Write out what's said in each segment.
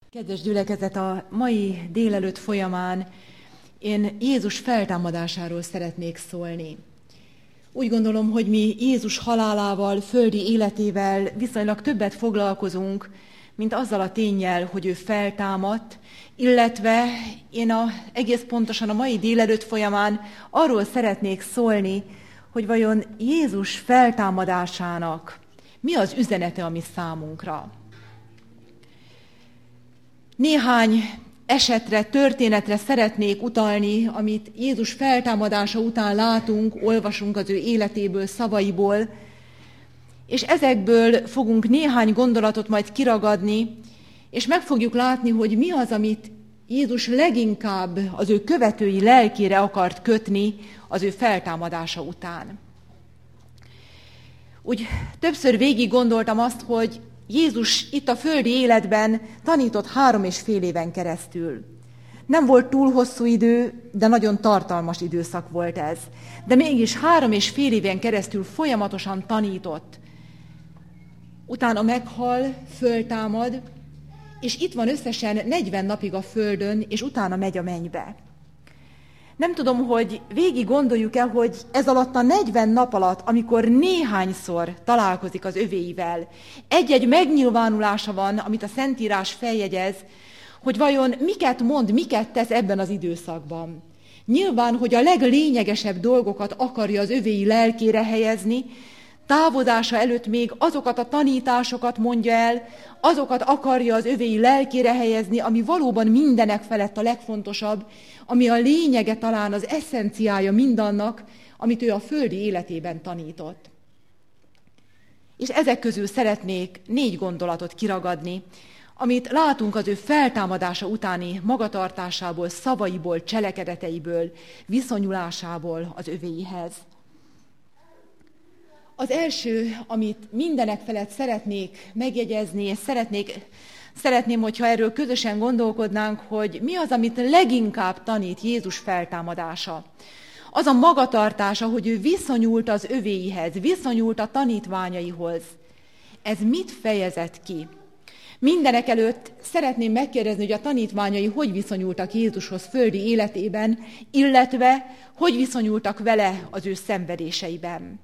Kedves gyülekezet, a mai délelőtt folyamán én Jézus feltámadásáról szeretnék szólni. Úgy gondolom, hogy mi Jézus halálával, földi életével viszonylag többet foglalkozunk, mint azzal a ténnyel, hogy ő feltámadt, illetve én egész pontosan a mai délelőtt folyamán arról szeretnék szólni, hogy vajon Jézus feltámadásának mi az üzenete a mi számunkra. Néhány esetre, történetre szeretnék utalni, amit Jézus feltámadása után látunk, olvasunk az ő életéből, szavaiból, és ezekből fogunk néhány gondolatot majd kiragadni, és meg fogjuk látni, hogy mi az, amit Jézus leginkább az ő követői lelkére akart kötni az ő feltámadása után. Úgy többször végig gondoltam azt, hogy Jézus itt a földi életben tanított 3,5 éven keresztül. Nem volt túl hosszú idő, de nagyon tartalmas időszak volt ez. De mégis 3,5 éven keresztül folyamatosan tanított. Utána meghal, föltámad, és itt van összesen 40 napig a földön, és utána megy a mennybe. Nem tudom, hogy végig gondoljuk-e, hogy ez alatt a 40 nap alatt, amikor néhányszor találkozik az övéivel, egy-egy megnyilvánulása van, amit a Szentírás feljegyez, hogy vajon miket mond, miket tesz ebben az időszakban. Nyilván, hogy a leglényegesebb dolgokat akarja az övéi lelkére helyezni, távozása előtt még azokat a tanításokat mondja el, azokat akarja az övéi lelkére helyezni, ami valóban mindenek felett a legfontosabb, ami a lényege talán az eszenciája mindannak, amit ő a földi életében tanított. És ezek közül szeretnék 4 gondolatot kiragadni, amit látunk az ő feltámadása utáni magatartásából, szavaiból, cselekedeteiből, viszonyulásából az övéihez. Az első, amit mindenek felett szeretnék megjegyezni, és szeretném, hogyha erről közösen gondolkodnánk, hogy mi az, amit leginkább tanít Jézus feltámadása. Az a magatartása, hogy ő viszonyult az övéihez, viszonyult a tanítványaihoz. Ez mit fejezett ki? Mindenek előtt szeretném megkérdezni, hogy a tanítványai hogy viszonyultak Jézushoz földi életében, illetve hogy viszonyultak vele az ő szenvedéseiben.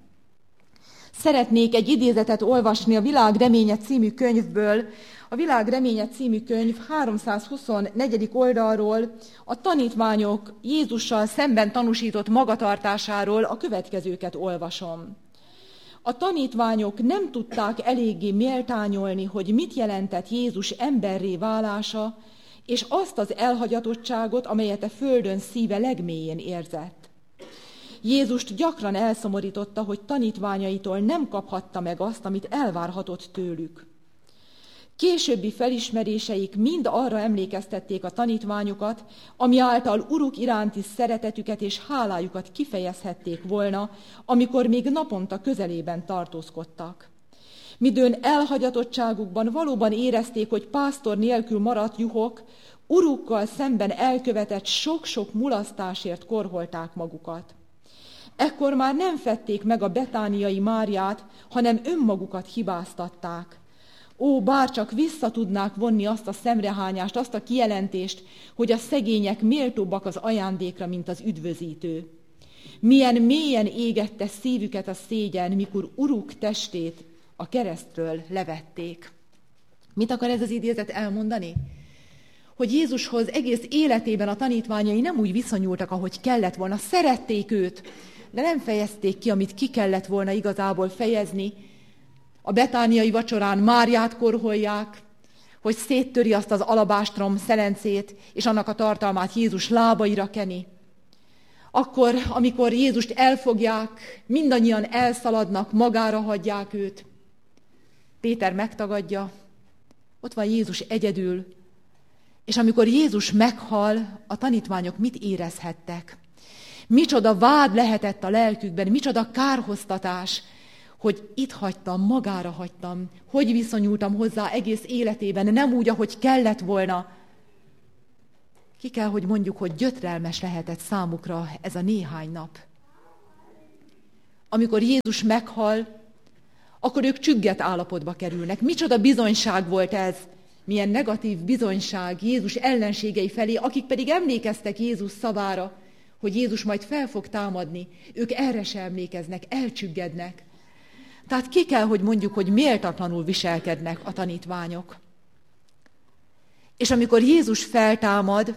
Szeretnék egy idézetet olvasni a Világ reménye című könyvből. A Világ reménye című könyv 324. oldalról a tanítványok Jézussal szemben tanúsított magatartásáról a következőket olvasom. A tanítványok nem tudták eléggé méltányolni, hogy mit jelentett Jézus emberré válása, és azt az elhagyatottságot, amelyet a földön szíve legmélyén érzett. Jézust gyakran elszomorította, hogy tanítványaitól nem kaphatta meg azt, amit elvárhatott tőlük. Későbbi felismeréseik mind arra emlékeztették a tanítványokat, ami által Uruk iránti szeretetüket és hálájukat kifejezhették volna, amikor még naponta közelében tartózkodtak. Midőn elhagyatottságukban valóban érezték, hogy pásztor nélkül maradt juhok, Urukkal szemben elkövetett sok-sok mulasztásért korholták magukat. Ekkor már nem fedték meg a betániai Máriát, hanem önmagukat hibáztatták. Ó, bárcsak vissza tudnák vonni azt a szemrehányást, azt a kijelentést, hogy a szegények méltóbbak az ajándékra, mint az üdvözítő. Milyen mélyen égette szívüket a szégyen, mikor Uruk testét a keresztről levették. Mit akar ez az idézet elmondani? Hogy Jézushoz egész életében a tanítványai nem úgy viszonyultak, ahogy kellett volna. Szerették őt, de nem fejezték ki, amit ki kellett volna igazából fejezni. A betániai vacsorán Máriát korholják, hogy széttöri azt az alabástrom szelencét, és annak a tartalmát Jézus lábaira keni. Akkor, amikor Jézust elfogják, mindannyian elszaladnak, magára hagyják őt. Péter megtagadja, ott van Jézus egyedül, és amikor Jézus meghal, a tanítványok mit érezhettek? Micsoda vád lehetett a lelkükben, micsoda kárhoztatás, hogy itt hagytam, magára hagytam, hogy viszonyultam hozzá egész életében, nem úgy, ahogy kellett volna. Ki kell, hogy mondjuk, hogy gyötrelmes lehetett számukra ez a néhány nap. Amikor Jézus meghal, akkor ők csügget állapotba kerülnek. Micsoda bizonyság volt ez. milyen negatív bizonyság Jézus ellenségei felé, akik pedig emlékeztek Jézus szavára, hogy Jézus majd fel fog támadni, ők erre se emlékeznek, elcsüggednek. Tehát ki kell, hogy mondjuk, hogy méltatlanul viselkednek a tanítványok. És amikor Jézus feltámad,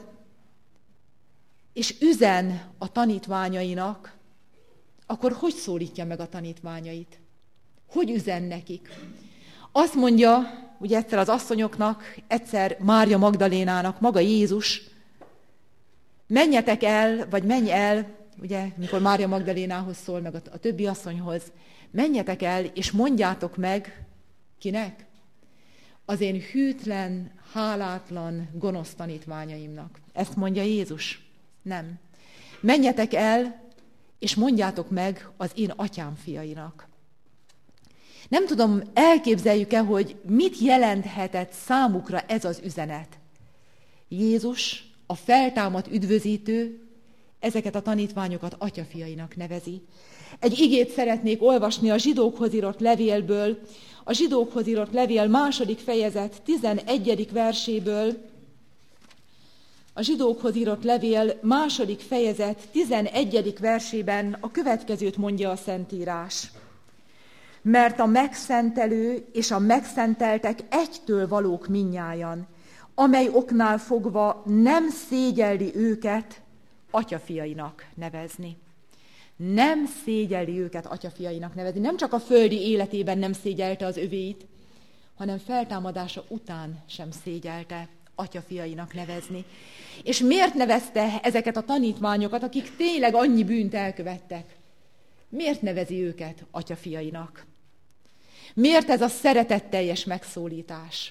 és üzen a tanítványainak, akkor hogy szólítja meg a tanítványait? Hogy üzen nekik? Azt mondja, ugye egyszer az asszonyoknak, egyszer Mária Magdalénának, maga Jézus, menjetek el, vagy menj el, ugye, mikor Mária Magdalénához szól, meg a többi asszonyhoz, menjetek el, és mondjátok meg, kinek? Az én hűtlen, hálátlan, gonosz tanítványaimnak. Ezt mondja Jézus? Nem. Menjetek el, és mondjátok meg az én atyám fiainak. Nem tudom, elképzeljük-e, hogy mit jelenthetett számukra ez az üzenet. Jézus, a feltámadt üdvözítő, ezeket a tanítványokat atyafiainak nevezi. Egy igét szeretnék olvasni a Zsidókhoz írott levélből, a Zsidókhoz írott levél 2. fejezet 11. verséből, a Zsidókhoz írott levél 2. fejezet 11. versében a következőt mondja a Szentírás. Mert a megszentelő és a megszenteltek egytől valók mindnyájan, amely oknál fogva nem szégyelli őket atyafiainak nevezni. Nem szégyelli őket atyafiainak nevezni. Nem csak a földi életében nem szégyelte az övéit, hanem feltámadása után sem szégyelte atyafiainak nevezni. És miért nevezte ezeket a tanítványokat, akik tényleg annyi bűnt elkövettek? Miért nevezi őket atyafiainak? Miért ez a szeretetteljes megszólítás?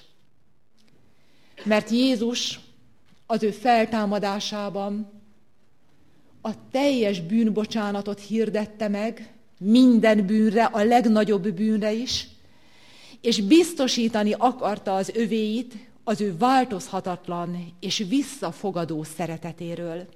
Mert Jézus az ő feltámadásában a teljes bűnbocsánatot hirdette meg, minden bűnre, a legnagyobb bűnre is, és biztosítani akarta az övéit az ő változhatatlan és visszafogadó szeretetéről.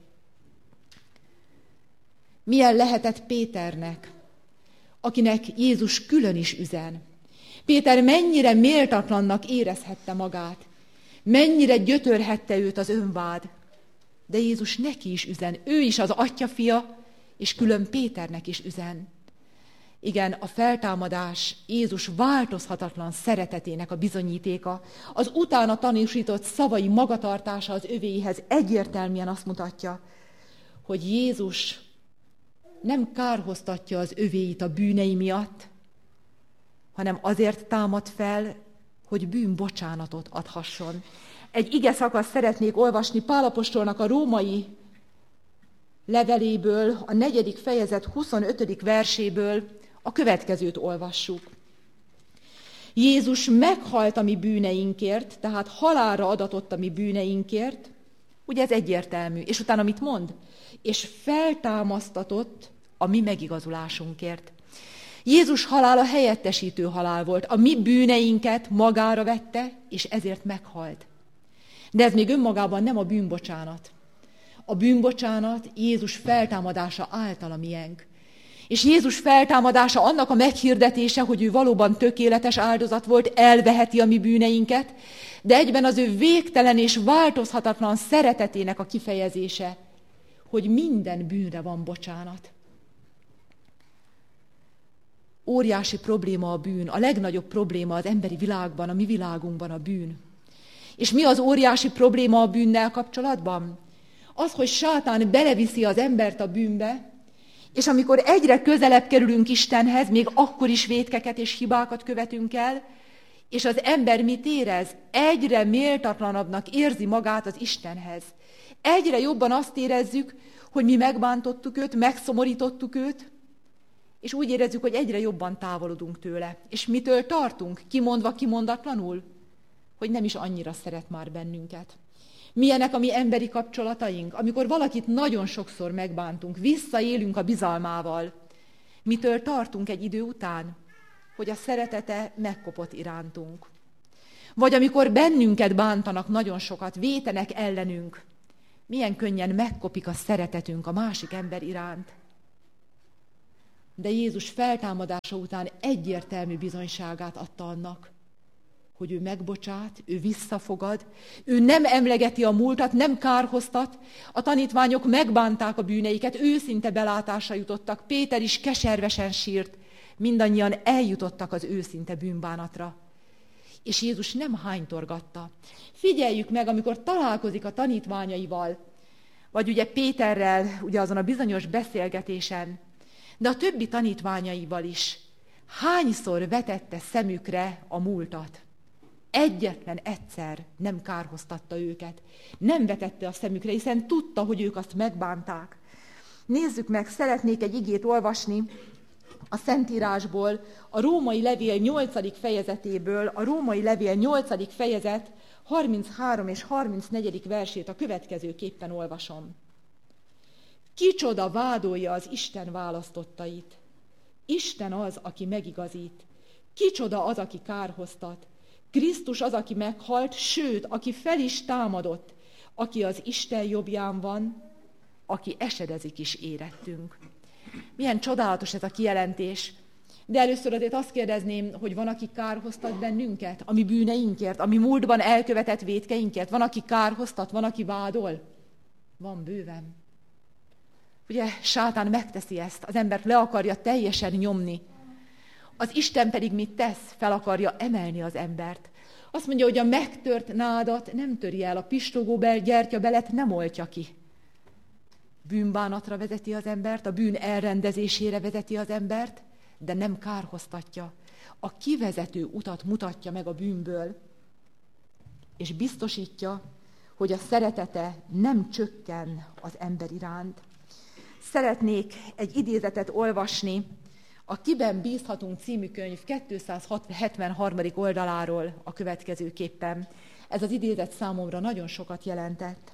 Milyen lehetett Péternek, akinek Jézus külön is üzen? Péter mennyire méltatlannak érezhette magát, mennyire gyötörhette őt az önvád, de Jézus neki is üzen, ő is az atyafia, és külön Péternek is üzen. Igen, a feltámadás Jézus változhatatlan szeretetének a bizonyítéka, az utána tanúsított szavai magatartása az övéihez egyértelműen azt mutatja, hogy Jézus nem kárhoztatja az övéit a bűnei miatt, hanem azért támad fel, hogy bűnbocsánatot adhasson. Egy ige szakaszt szeretnék olvasni Pál apostolnak a római leveléből, a 4. fejezet 25. verséből, a következőt olvassuk. Jézus meghalt a mi bűneinkért, tehát halálra adatott a mi bűneinkért, ugye ez egyértelmű, és utána mit mond? És feltámasztatott a mi megigazulásunkért. Jézus halála helyettesítő halál volt, a mi bűneinket magára vette, és ezért meghalt. De ez még önmagában nem a bűnbocsánat. A bűnbocsánat Jézus feltámadása által a miénk. És Jézus feltámadása annak a meghirdetése, hogy ő valóban tökéletes áldozat volt, elveheti a mi bűneinket, de egyben az ő végtelen és változhatatlan szeretetének a kifejezése, hogy minden bűnre van bocsánat. Óriási probléma a bűn, a legnagyobb probléma az emberi világban, a mi világunkban a bűn. És mi az óriási probléma a bűnnel kapcsolatban? Az, hogy sátán beleviszi az embert a bűnbe, és amikor egyre közelebb kerülünk Istenhez, még akkor is vétkeket és hibákat követünk el, és az ember mit érez? Egyre méltatlanabbnak érzi magát az Istenhez. Egyre jobban azt érezzük, hogy mi megbántottuk őt, megszomorítottuk őt, és úgy érezzük, hogy egyre jobban távolodunk tőle. És mitől tartunk? Kimondva, kimondatlanul? Hogy nem is annyira szeret már bennünket. Milyenek a mi emberi kapcsolataink? Amikor valakit nagyon sokszor megbántunk, visszaélünk a bizalmával. Mitől tartunk egy idő után? Hogy a szeretete megkopott irántunk. Vagy amikor bennünket bántanak nagyon sokat, vétenek ellenünk, milyen könnyen megkopik a szeretetünk a másik ember iránt. De Jézus feltámadása után egyértelmű bizonyságát adta annak, hogy ő megbocsát, ő visszafogad, ő nem emlegeti a múltat, nem kárhoztat. A tanítványok megbánták a bűneiket, őszinte belátásra jutottak, Péter is keservesen sírt, mindannyian eljutottak az őszinte bűnbánatra. És Jézus nem hánytorgatta. Figyeljük meg, amikor találkozik a tanítványaival, vagy ugye Péterrel, ugye azon a bizonyos beszélgetésen, de a többi tanítványaival is. Hányszor vetette szemükre a múltat? Egyetlen egyszer nem kárhoztatta őket. Nem vetette a szemükre, hiszen tudta, hogy ők azt megbánták. Nézzük meg, szeretnék egy igét olvasni a Szentírásból, a Római Levél 8. fejezetéből, a Római Levél 8. fejezet 33 és 34. versét a következőképpen olvasom. Kicsoda vádolja az Isten választottait? Isten az, aki megigazít. Kicsoda az, aki kárhoztat? Krisztus az, aki meghalt, sőt, aki fel is támadott, aki az Isten jobbján van, aki esedezik is érettünk. Milyen csodálatos ez a kijelentés. De először azért azt kérdezném, hogy van, aki kárhoztat bennünket, a mi bűneinkért, a mi múltban elkövetett vétkeinkért? Van, aki kárhoztat, van, aki vádol? Van bőven. Ugye sátán megteszi ezt, az embert le akarja teljesen nyomni. Az Isten pedig mit tesz? Fel akarja emelni az embert. Azt mondja, hogy a megtört nádat nem töri el, a pislogó gyertyabelet nem oltja ki. Bűnbánatra vezeti az embert, a bűn elrendezésére vezeti az embert, de nem kárhoztatja. A kivezető utat mutatja meg a bűnből, és biztosítja, hogy a szeretete nem csökken az ember iránt. Szeretnék egy idézetet olvasni a Kiben bízhatunk című könyv 273. oldaláról a következőképpen. Ez az idézet számomra nagyon sokat jelentett.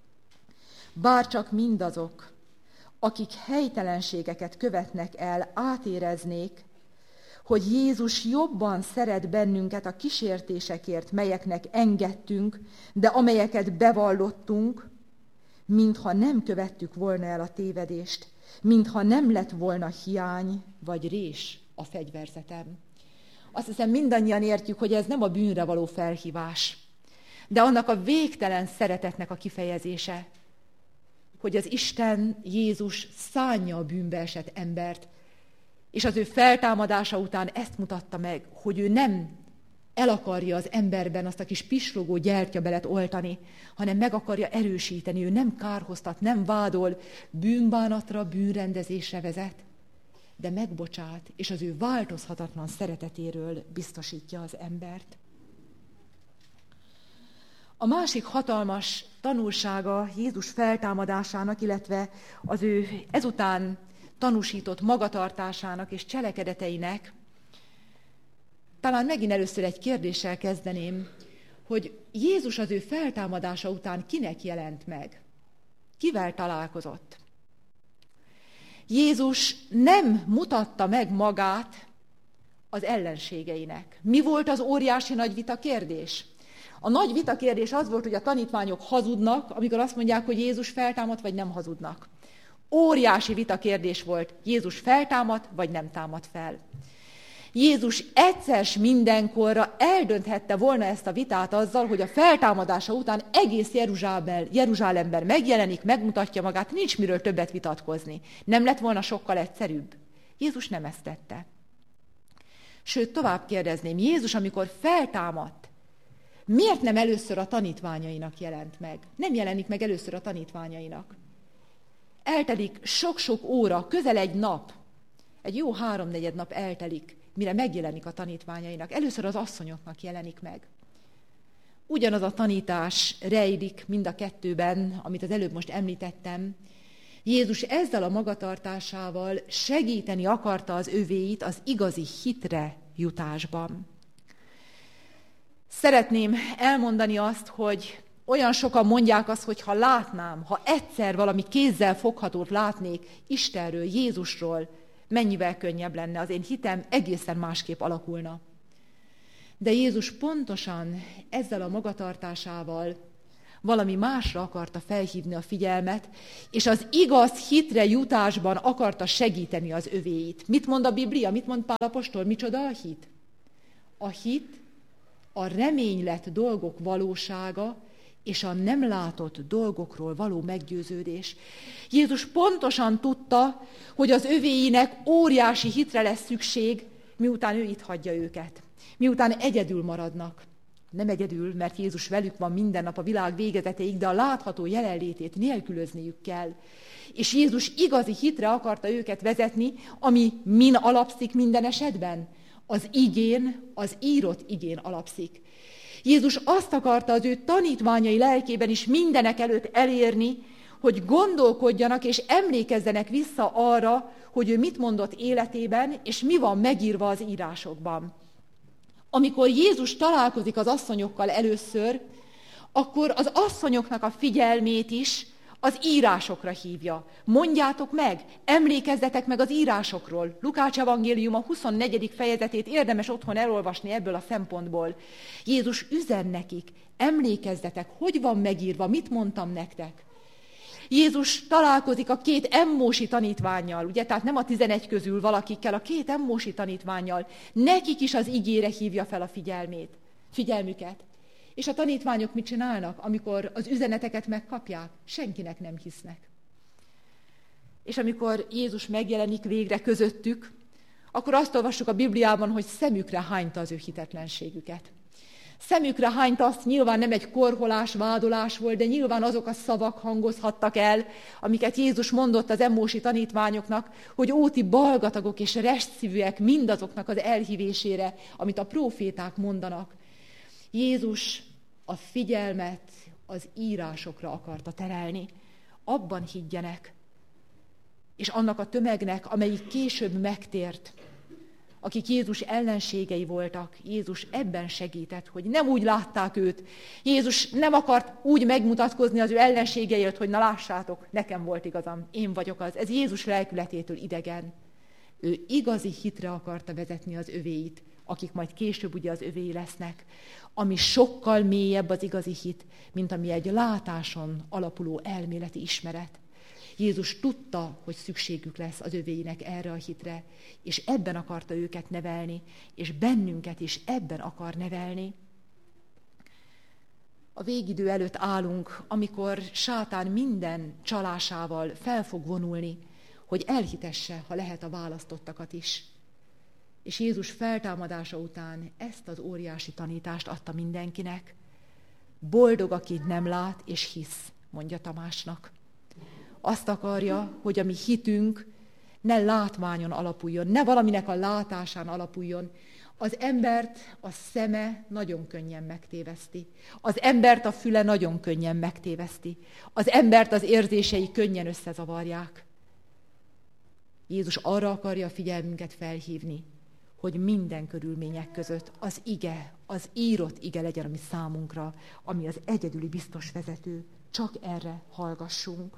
Bárcsak mindazok, akik helytelenségeket követnek el, átéreznék, hogy Jézus jobban szeret bennünket a kísértésekért, melyeknek engedtünk, de amelyeket bevallottunk, mintha nem követtük volna el a tévedést, mintha nem lett volna hiány vagy rés a fegyverzetem. Azt hiszem, mindannyian értjük, hogy ez nem a bűnre való felhívás, de annak a végtelen szeretetnek a kifejezése, hogy az Isten, Jézus szánja a bűnbe esett embert, és az ő feltámadása után ezt mutatta meg, hogy ő nem el akarja az emberben azt a kis pislogó gyertyabelet oltani, hanem meg akarja erősíteni, ő nem kárhoztat, nem vádol, bűnbánatra, bűnrendezésre vezet, de megbocsát, és az ő változhatatlan szeretetéről biztosítja az embert. A másik hatalmas tanulsága Jézus feltámadásának, illetve az ő ezután tanúsított magatartásának és cselekedeteinek, talán megint először egy kérdéssel kezdeném, hogy Jézus az ő feltámadása után kinek jelent meg? Kivel találkozott? Jézus nem mutatta meg magát az ellenségeinek. Mi volt az óriási nagy vita kérdés? A nagy vita kérdés az volt, hogy a tanítványok hazudnak, amikor azt mondják, hogy Jézus feltámad, vagy nem hazudnak. Óriási vita kérdés volt, Jézus feltámad, vagy nem támad fel. Jézus egyszer s mindenkorra eldönthette volna ezt a vitát azzal, hogy a feltámadása után egész Jeruzsálemben megjelenik, megmutatja magát, nincs miről többet vitatkozni. Nem lett volna sokkal egyszerűbb? Jézus nem ezt tette. Sőt, tovább kérdezném, Jézus, amikor feltámadt, miért nem először a tanítványainak jelent meg? Nem jelenik meg először a tanítványainak. Eltelik sok-sok óra, közel egy nap, egy jó 3-4 nap eltelik, mire megjelenik a tanítványainak. Először az asszonyoknak jelenik meg. Ugyanaz a tanítás rejlik mind a kettőben, amit az előbb most említettem. Jézus ezzel a magatartásával segíteni akarta az övéit az igazi hitre jutásban. Szeretném elmondani azt, hogy olyan sokan mondják azt, hogy ha látnám, ha egyszer valami kézzel foghatót látnék Istenről, Jézusról, mennyivel könnyebb lenne, az én hitem egészen másképp alakulna. De Jézus pontosan ezzel a magatartásával valami másra akarta felhívni a figyelmet, és az igaz hitre jutásban akarta segíteni az övéit. Mit mond a Biblia? Mit mond Pál apostol? Micsoda a hit? A hit a reménylett dolgok valósága és a nem látott dolgokról való meggyőződés. Jézus pontosan tudta, hogy az övéinek óriási hitre lesz szükség, miután ő itt hagyja őket. Miután egyedül maradnak. Nem egyedül, mert Jézus velük van minden nap a világ végezetéig, de a látható jelenlétét nélkülözniük kell. És Jézus igazi hitre akarta őket vezetni, ami min alapszik minden esetben? Az igén, az írott igén alapszik. Jézus azt akarta az ő tanítványai lelkében is mindenek előtt elérni, hogy gondolkodjanak és emlékezzenek vissza arra, hogy ő mit mondott életében, és mi van megírva az írásokban. Amikor Jézus találkozik az asszonyokkal először, akkor az asszonyoknak a figyelmét is az írásokra hívja. Mondjátok meg, emlékezzetek meg az írásokról. Lukács evangélium a 24. fejezetét érdemes otthon elolvasni ebből a szempontból. Jézus üzen nekik, emlékezzetek, hogy van megírva, mit mondtam nektek. Jézus találkozik a 2 emmósi tanítvánnyal, ugye, tehát nem a 11 közül valakikkel, a 2 emmósi tanítvánnyal. Nekik is az igére hívja fel a figyelmüket. És a tanítványok mit csinálnak, amikor az üzeneteket megkapják? Senkinek nem hisznek. És amikor Jézus megjelenik végre közöttük, akkor azt olvassuk a Bibliában, hogy szemükre hányta az ő hitetlenségüket. Szemükre hányta azt, nyilván nem egy korholás, vádolás volt, de nyilván azok a szavak hangozhattak el, amiket Jézus mondott az emmósi tanítványoknak, hogy óti balgatagok és restszívűek mindazoknak az elhívésére, amit a próféták mondanak. Jézus a figyelmet az írásokra akarta terelni. Abban higgyenek. És annak a tömegnek, amelyik később megtért, akik Jézus ellenségei voltak, Jézus ebben segített, hogy nem úgy látták őt. Jézus nem akart úgy megmutatkozni az ő ellenségeiért, hogy na lássátok, nekem volt igazam, én vagyok az. Ez Jézus lelkületétől idegen. Ő igazi hitre akarta vezetni az övéit, akik majd később ugye az övéi lesznek, ami sokkal mélyebb az igazi hit, mint ami egy látáson alapuló elméleti ismeret. Jézus tudta, hogy szükségük lesz az övéinek erre a hitre, és ebben akarta őket nevelni, és bennünket is ebben akar nevelni. A végidő előtt állunk, amikor sátán minden csalásával fel fog vonulni, hogy elhitesse, ha lehet, a választottakat is. És Jézus feltámadása után ezt az óriási tanítást adta mindenkinek. Boldog, aki nem lát és hisz, mondja Tamásnak. Azt akarja, hogy a mi hitünk ne látványon alapuljon, ne valaminek a látásán alapuljon. Az embert a szeme nagyon könnyen megtéveszti. Az embert a füle nagyon könnyen megtéveszti. Az embert az érzései könnyen összezavarják. Jézus arra akarja a figyelmünket felhívni, hogy minden körülmények között az ige, az írott ige legyen, ami számunkra, ami az egyedüli biztos vezető. Csak erre hallgassunk.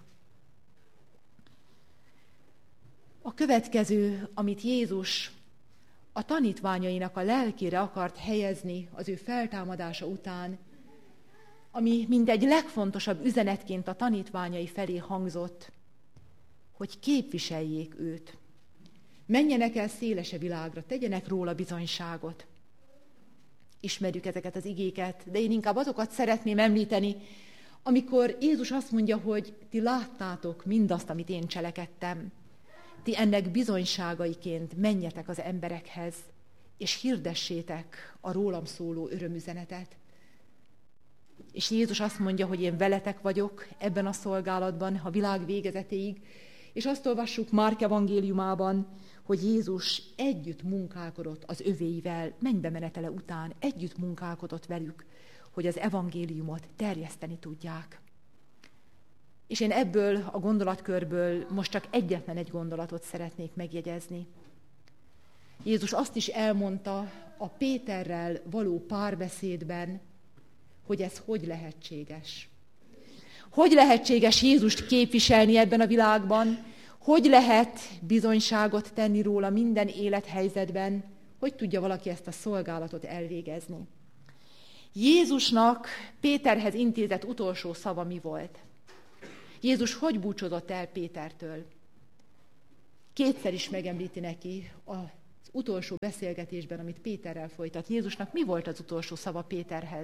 A következő, amit Jézus a tanítványainak a lelkére akart helyezni az ő feltámadása után, ami mindegy legfontosabb üzenetként a tanítványai felé hangzott, hogy képviseljék őt. Menjenek el szélese világra, tegyenek róla bizonyságot. Ismerjük ezeket az igéket, de én inkább azokat szeretném említeni, amikor Jézus azt mondja, hogy ti láttátok mindazt, amit én cselekedtem. Ti ennek bizonyságaiként menjetek az emberekhez, és hirdessétek a rólam szóló örömüzenetet. És Jézus azt mondja, hogy én veletek vagyok ebben a szolgálatban, a világ végezetéig, és azt olvassuk Márk evangéliumában, hogy Jézus együtt munkálkodott az övéivel, mennybe menetele után, együtt munkálkodott velük, hogy az evangéliumot terjeszteni tudják. És én ebből a gondolatkörből most csak egyetlen egy gondolatot szeretnék megjegyezni. Jézus azt is elmondta a Péterrel való párbeszédben, hogy ez hogy lehetséges. Hogy lehetséges Jézust képviselni ebben a világban, hogy lehet bizonyságot tenni róla minden élethelyzetben, hogy tudja valaki ezt a szolgálatot elvégezni. Jézusnak Péterhez intézett utolsó szava mi volt? Jézus hogy búcsúzott el Pétertől? Kétszer is megemlíti neki az utolsó beszélgetésben, amit Péterrel folytat. Jézusnak mi volt az utolsó szava Péterhez?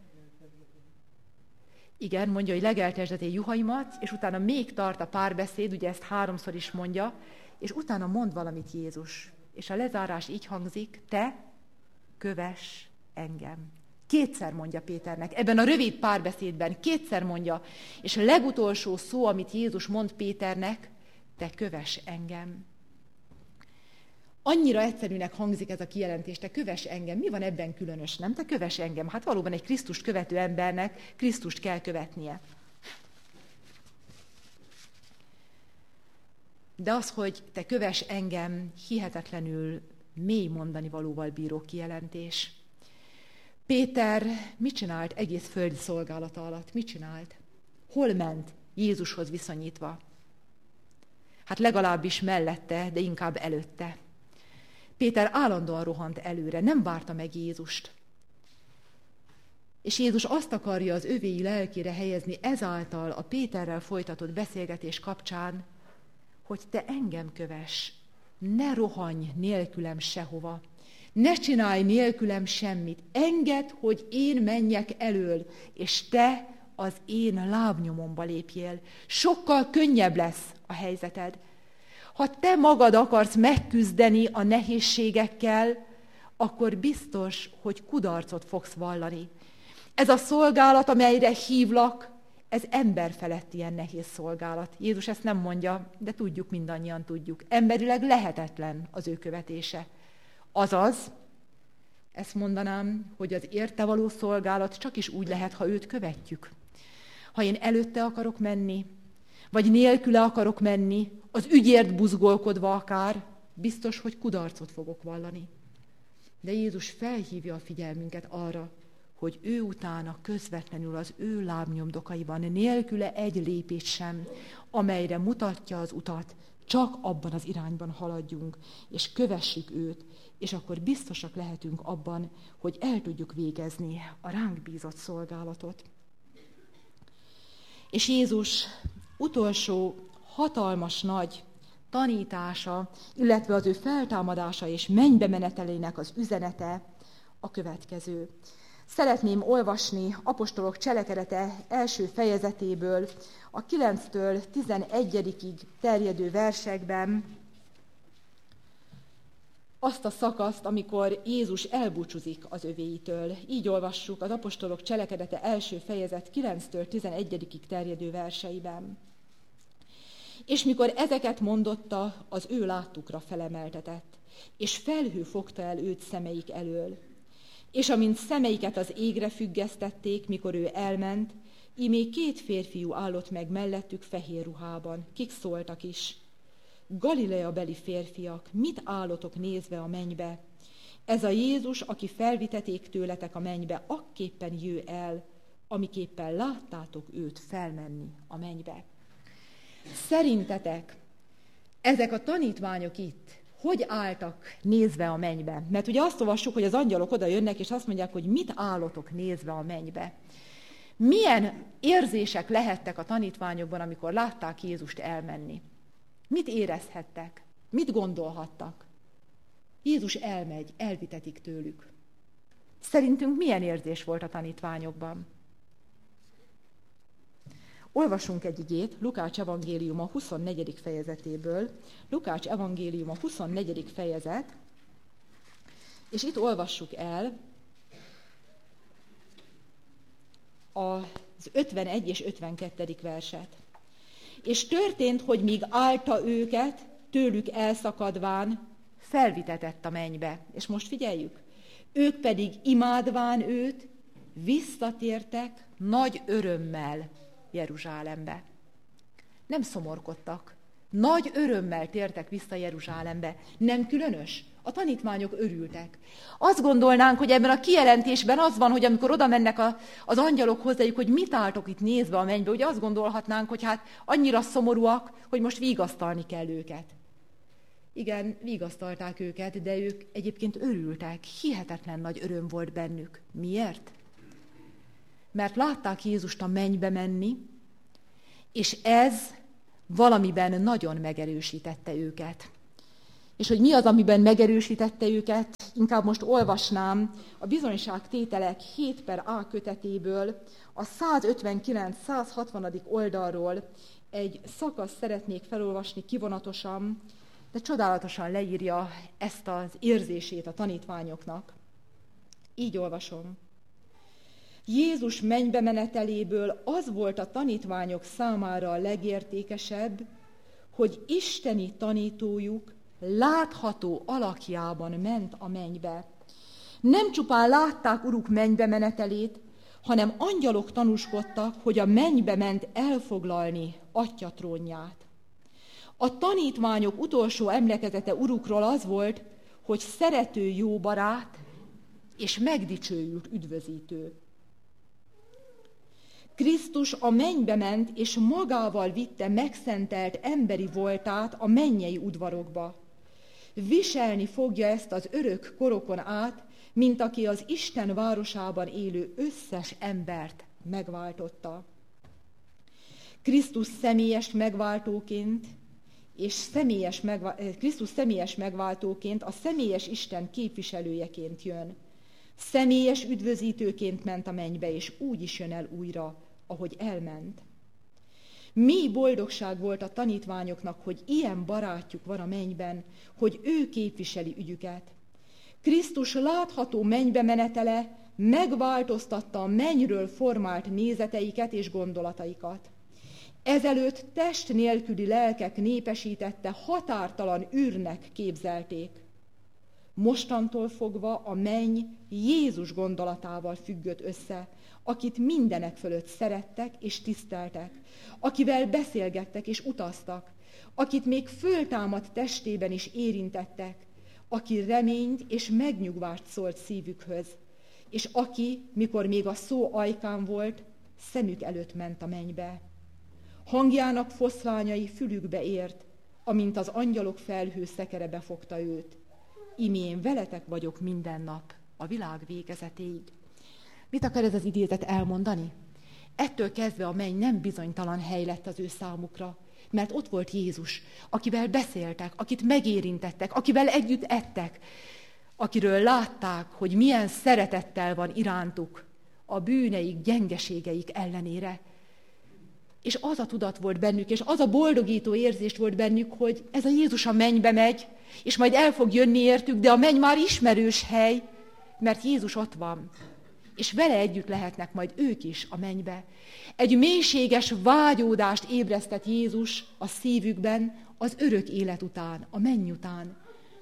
Igen, mondja, hogy legeltesd én juhaimat, és utána még tart a párbeszéd, ugye ezt 3-szor is mondja, és utána mond valamit Jézus. És a lezárás így hangzik, te kövess engem. 2-szer mondja Péternek, ebben a rövid párbeszédben 2-szer mondja, és a legutolsó szó, amit Jézus mond Péternek, te kövess engem. Annyira egyszerűnek hangzik ez a kijelentés, te kövess engem. Mi van ebben különös, nem? Te kövess engem. Hát valóban egy Krisztust követő embernek Krisztust kell követnie. De az, hogy te kövess engem, hihetetlenül mély mondani valóval bíró kijelentés. Péter mit csinált egész földi szolgálata alatt? Mit csinált? Hol ment Jézushoz viszonyítva? Hát legalábbis mellette, de inkább előtte. Péter állandóan rohant előre, nem várta meg Jézust. És Jézus azt akarja az övéi lelkére helyezni ezáltal a Péterrel folytatott beszélgetés kapcsán, hogy te engem kövess, ne rohanj nélkülem sehova, ne csinálj nélkülem semmit, engedd, hogy én menjek elől, és te az én lábnyomomba lépjél. Sokkal könnyebb lesz a helyzeted. Ha te magad akarsz megküzdeni a nehézségekkel, akkor biztos, hogy kudarcot fogsz vallani. Ez a szolgálat, amelyre hívlak, ez emberfelett ilyen nehéz szolgálat. Jézus ezt nem mondja, de tudjuk, mindannyian tudjuk. Emberileg lehetetlen az ő követése. Azaz, ezt mondanám, hogy az érte való szolgálat csak is úgy lehet, ha őt követjük. Ha én előtte akarok menni, vagy nélküle akarok menni, az ügyért buzgolkodva akár, biztos, hogy kudarcot fogok vallani. De Jézus felhívja a figyelmünket arra, hogy ő utána közvetlenül az ő lábnyomdokaiban, nélküle egy lépés sem, amelyre mutatja az utat, csak abban az irányban haladjunk, és kövessük őt, és akkor biztosak lehetünk abban, hogy el tudjuk végezni a ránk bízott szolgálatot. És Jézus utolsó hatalmas nagy tanítása, illetve az ő feltámadása és mennybe menetelének az üzenete a következő. Szeretném olvasni apostolok cselekedete első fejezetéből a 9-től 11-ig terjedő versekben azt a szakaszt, amikor Jézus elbúcsúzik az övéitől. Így olvassuk az apostolok cselekedete első fejezet 9-től 11-ig terjedő verseiben. És mikor ezeket mondotta, az ő láttukra felemeltetett, és felhő fogta el őt szemeik elől. És amint szemeiket az égre függesztették, mikor ő elment, ímé 2 férfiú állott meg mellettük fehér ruhában, kik szóltak is. Galilea beli férfiak, mit állotok nézve a mennybe? Ez a Jézus, aki felviteték tőletek a mennybe, akképpen jő el, amiképpen láttátok őt felmenni a mennybe. Szerintetek ezek a tanítványok itt hogy álltak nézve a mennybe? Mert ugye azt olvassuk, hogy az angyalok oda jönnek, és azt mondják, hogy mit állotok nézve a mennybe. Milyen érzések lehettek a tanítványokban, amikor látták Jézust elmenni? Mit érezhettek? Mit gondolhattak? Jézus elmegy, elvitetik tőlük. Szerintünk milyen érzés volt a tanítványokban? Olvasunk egy igét, Lukács evangéliuma 24. fejezetéből. Lukács evangéliuma 24. fejezet, és itt olvassuk el az 51 és 52. verset. És történt, hogy míg állta őket, tőlük elszakadván, felvitetett a mennybe. És most figyeljük, ők pedig imádván őt, visszatértek nagy örömmel Jeruzsálembe. Nem szomorkodtak. Nagy örömmel tértek vissza Jeruzsálembe. Nem különös? A tanítványok örültek. Azt gondolnánk, hogy ebben a kijelentésben az van, hogy amikor oda mennek az angyalok hozzájuk, hogy mit álltok itt nézve a mennybe, hogy azt gondolhatnánk, hogy hát annyira szomorúak, hogy most vigasztalni kell őket. Igen, vigasztalták őket, de ők egyébként örültek. Hihetetlen nagy öröm volt bennük. Miért? Mert látták Jézust a mennybe menni, és ez valamiben nagyon megerősítette őket. És hogy mi az, amiben megerősítette őket, inkább most olvasnám a Bizonyságtételek 7/A kötetéből, a 159-160. oldalról egy szakaszt szeretnék felolvasni kivonatosan, de csodálatosan leírja ezt az érzését a tanítványoknak. Így olvasom. Jézus mennybe meneteléből az volt a tanítványok számára a legértékesebb, hogy isteni tanítójuk látható alakjában ment a mennybe. Nem csupán látták Uruk mennybe menetelét, hanem angyalok tanúskodtak, hogy a mennybe ment elfoglalni Atya trónját. A tanítványok utolsó emlékezete Urukról az volt, hogy szerető jó barát és megdicsőült üdvözítő. Krisztus a mennybe ment, és magával vitte megszentelt emberi voltát a mennyei udvarokba. Viselni fogja ezt az örök korokon át, mint aki az Isten városában élő összes embert megváltotta. Krisztus személyes megváltóként, Krisztus személyes megváltóként, a személyes Isten képviselőjeként jön. Személyes üdvözítőként ment a mennybe, és úgy is jön el újra, ahogy elment. Mély boldogság volt a tanítványoknak, hogy ilyen barátjuk van a mennyben, hogy ő képviseli ügyüket. Krisztus látható mennybe menetele megváltoztatta a mennyről formált nézeteiket és gondolataikat. Ezelőtt test nélküli lelkek népesítette határtalan űrnek képzelték. Mostantól fogva a menny Jézus gondolatával függött össze, akit mindenek fölött szerettek és tiszteltek, akivel beszélgettek és utaztak, akit még föltámadt testében is érintettek, aki reményt és megnyugvást szólt szívükhöz, és aki, mikor még a szó ajkán volt, szemük előtt ment a mennybe. Hangjának foszlányai fülükbe ért, amint az angyalok felhő szekere befogta őt. Imi én veletek vagyok minden nap, a világ végezetéig. Mit akar ez az idézet elmondani? Ettől kezdve a menny nem bizonytalan hely lett az ő számukra, mert ott volt Jézus, akivel beszéltek, akit megérintettek, akivel együtt ettek, akiről látták, hogy milyen szeretettel van irántuk a bűneik, gyengeségeik ellenére. És az a tudat volt bennük, és az a boldogító érzés volt bennük, hogy ez a Jézus a mennybe megy, és majd el fog jönni értük, de a menny már ismerős hely, mert Jézus ott van. És vele együtt lehetnek majd ők is a mennybe. Egy mélységes vágyódást ébresztett Jézus a szívükben az örök élet után, a menny után.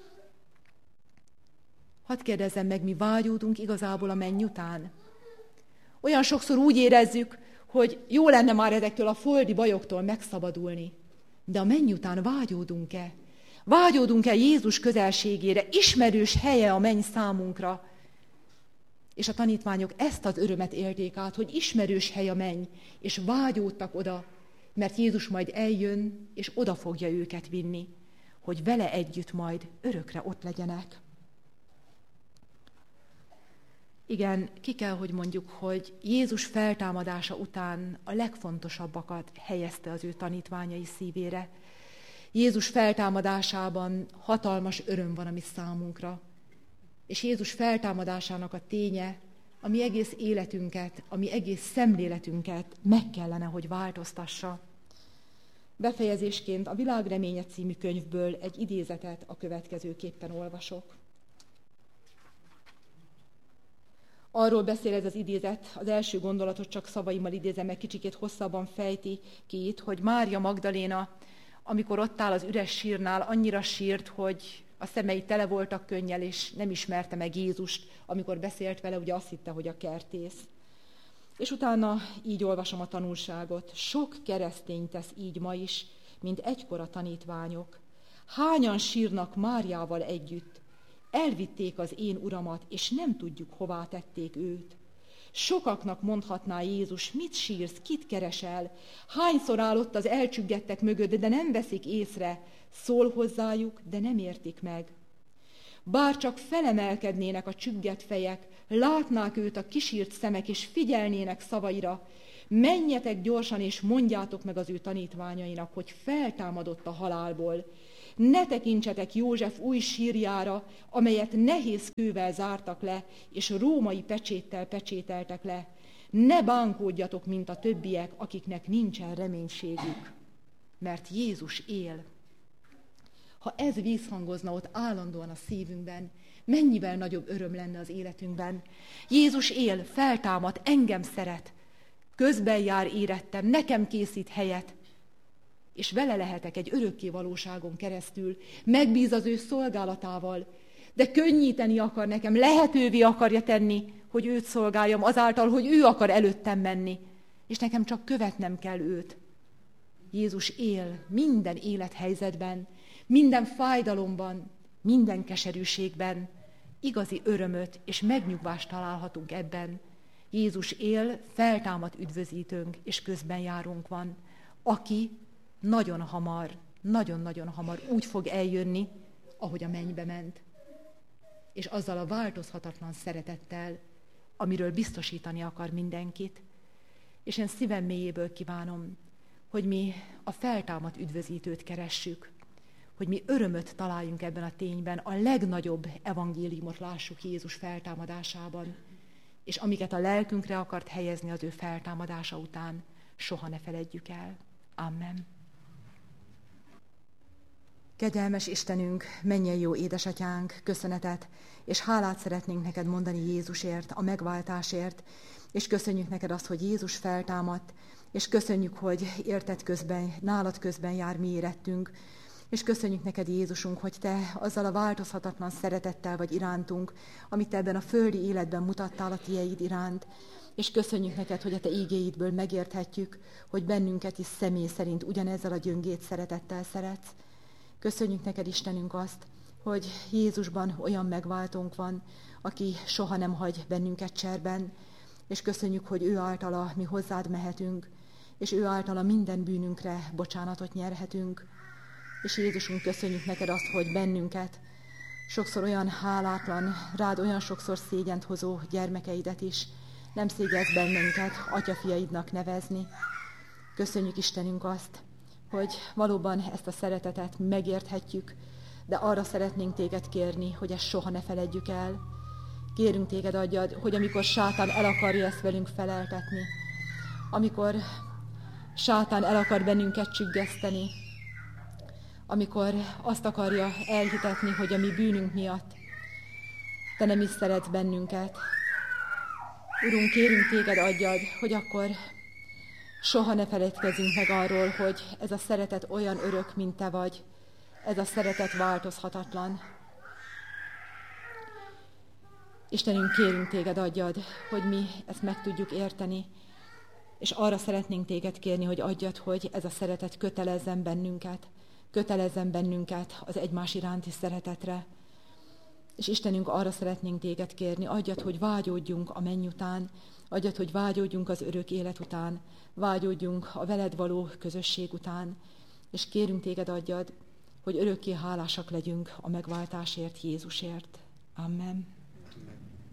Hadd kérdezzem meg, mi vágyódunk igazából a menny után? Olyan sokszor úgy érezzük, hogy jó lenne már ezektől a földi bajoktól megszabadulni. De a menny után vágyódunk-e? Vágyódunk-e Jézus közelségére? Ismerős helye a menny számunkra? És a tanítványok ezt az örömet élték át, hogy ismerős hely a menny, és vágyódtak oda, mert Jézus majd eljön, és oda fogja őket vinni, hogy vele együtt majd örökre ott legyenek. Igen, ki kell, hogy mondjuk, hogy Jézus feltámadása után a legfontosabbakat helyezte az ő tanítványai szívére. Jézus feltámadásában hatalmas öröm van a mi számunkra. És Jézus feltámadásának a ténye, a mi egész életünket, a mi egész szemléletünket meg kellene, hogy változtassa. Befejezésként a Világ reménye című könyvből egy idézetet a következőképpen olvasok. Arról beszél ez az idézet, az első gondolatot csak szavaimmal idézem, meg kicsikét hosszabban fejti ki itt, hogy Mária Magdaléna, amikor ott áll az üres sírnál, annyira sírt, hogy a szemei tele voltak könnyel, és nem ismerte meg Jézust, amikor beszélt vele, ugye azt hitte, hogy a kertész. És utána így olvasom a tanulságot. Sok keresztény tesz így ma is, mint egykor a tanítványok. Hányan sírnak Máriával együtt? Elvitték az én uramat, és nem tudjuk, hová tették őt. Sokaknak mondhatná Jézus, mit sírsz, kit keresel? Hányszor áll ott az elcsüggettek mögött, de nem veszik észre? Szól hozzájuk, de nem értik meg. Bár csak felemelkednének a csüggett fejek, látnák őt a kisírt szemek, és figyelnének szavaira, menjetek gyorsan, és mondjátok meg az ő tanítványainak, hogy feltámadott a halálból. Ne tekintsetek József új sírjára, amelyet nehéz kővel zártak le, és római pecséttel pecsételtek le. Ne bánkódjatok, mint a többiek, akiknek nincsen reménységük, mert Jézus él. Ha ez visszhangozna ott állandóan a szívünkben, mennyivel nagyobb öröm lenne az életünkben. Jézus él, feltámad, engem szeret, közben jár érettem, nekem készít helyet, és vele lehetek egy örökké valóságon keresztül, megbíz az ő szolgálatával, de könnyíteni akar nekem, lehetővé akarja tenni, hogy őt szolgáljam, azáltal, hogy ő akar előttem menni, és nekem csak követnem kell őt. Jézus él minden élethelyzetben, minden fájdalomban, minden keserűségben, igazi örömöt és megnyugvást találhatunk ebben. Jézus él, feltámadt üdvözítőnk, és közben járunk van, aki nagyon hamar, nagyon-nagyon hamar úgy fog eljönni, ahogy a mennybe ment. És azzal a változhatatlan szeretettel, amiről biztosítani akar mindenkit. És én szívem mélyéből kívánom, hogy mi a feltámadt üdvözítőt keressük, hogy mi örömöt találjunk ebben a tényben, a legnagyobb evangéliumot lássuk Jézus feltámadásában, és amiket a lelkünkre akart helyezni az ő feltámadása után, soha ne feledjük el. Amen. Kegyelmes Istenünk, mennyei jó édesatyánk, köszönetet és hálát szeretnénk neked mondani Jézusért, a megváltásért, és köszönjük neked azt, hogy Jézus feltámadt, és köszönjük, hogy érted közben, nálad közben jár mi érettünk, és köszönjük neked, Jézusunk, hogy te azzal a változhatatlan szeretettel vagy irántunk, amit te ebben a földi életben mutattál a tieid iránt, és köszönjük neked, hogy a te ígéidből megérthetjük, hogy bennünket is személy szerint ugyanezzel a gyöngét szeretettel szeretsz. Köszönjük neked, Istenünk, azt, hogy Jézusban olyan megváltónk van, aki soha nem hagy bennünket cserben, és köszönjük, hogy ő általa mi hozzád mehetünk, és ő általa minden bűnünkre bocsánatot nyerhetünk. És Jézusunk, köszönjük neked azt, hogy bennünket, sokszor olyan hálátlan, rád olyan sokszor szégyent hozó gyermekeidet is nem szégyelsz bennünket atyafiaidnak nevezni. Köszönjük, Istenünk, azt, hogy valóban ezt a szeretetet megérthetjük, de arra szeretnénk téged kérni, hogy ezt soha ne feledjük el. Kérünk téged, adjad, hogy amikor sátán el akarja ezt velünk feleltetni, amikor sátán el akar bennünket csüggeszteni, amikor azt akarja elhitetni, hogy a mi bűnünk miatt te nem is szeretsz bennünket. Urunk, kérünk téged, adjad, hogy akkor soha ne feledkezzünk meg arról, hogy ez a szeretet olyan örök, mint te vagy. Ez a szeretet változhatatlan. Istenünk, kérünk téged, adjad, hogy mi ezt meg tudjuk érteni, és arra szeretnénk téged kérni, hogy adjad, hogy ez a szeretet kötelezzen bennünket az egymás iránti szeretetre. És Istenünk, arra szeretnénk téged kérni, adjad, hogy vágyódjunk a menny után, adjad, hogy vágyódjunk az örök élet után, vágyódjunk a veled való közösség után, és kérünk téged, adjad, hogy örökké hálásak legyünk a megváltásért, Jézusért. Amen.